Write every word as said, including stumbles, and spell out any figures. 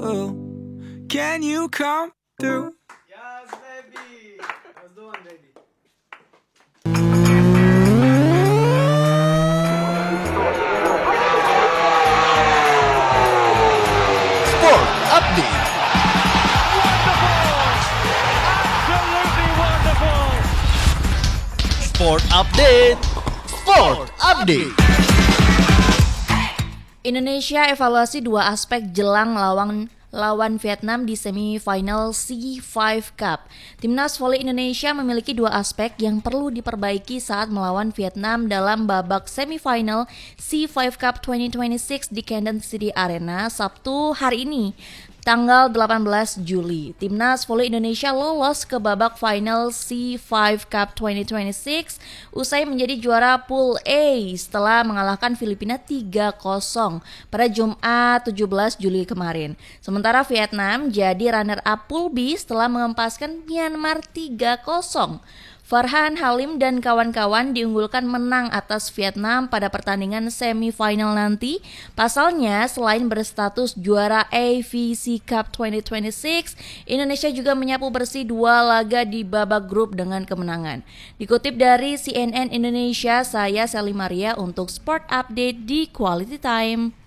Can you come through? Yes, baby. That's the one, baby. Sport Update. Absolutely wonderful. Sport Update. Sport Update. Indonesia evaluasi dua aspek jelang lawan lawan Vietnam di semifinal C lima Cup. Timnas voli Indonesia memiliki dua aspek yang perlu diperbaiki saat melawan Vietnam dalam babak semifinal C lima Cup dua ribu dua puluh enam di Kansas City Arena Sabtu hari ini, tanggal delapan belas Juli. Timnas voli Indonesia lolos ke babak final C lima Cup dua ribu dua puluh enam usai menjadi juara Pool A setelah mengalahkan Filipina tiga kosong pada Jumat tujuh belas Juli kemarin. Sementara Vietnam jadi runner-up Pool B setelah mengempaskan Myanmar tiga kosong. Farhan Halim dan kawan-kawan diunggulkan menang atas Vietnam pada pertandingan semifinal nanti. Pasalnya, selain berstatus juara A V C Cup dua ribu dua puluh enam, Indonesia juga menyapu bersih dua laga di babak grup dengan kemenangan. Dikutip dari C N N Indonesia, saya Sally Maria untuk Sport Update di Quality Time.